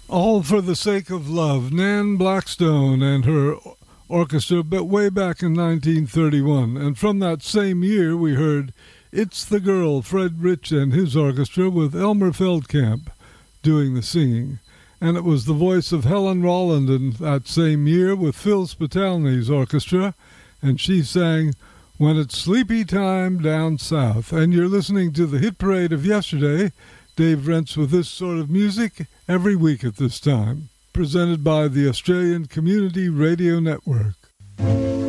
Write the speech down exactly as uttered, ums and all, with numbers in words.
All for the Sake of Love, Nan Blackstone and her orchestra, but way back in nineteen thirty-one. And from that same year, we heard It's the Girl, Fred Rich and his orchestra, with Elmer Feldkamp doing the singing. And it was the voice of Helen Rolland in that same year with Phil Spitalny's orchestra, and she sang When It's Sleepy Time Down South. And you're listening to the hit parade of yesterday, Dave Rentz with this sort of music every week at this time, presented by the Australian Community Radio Network.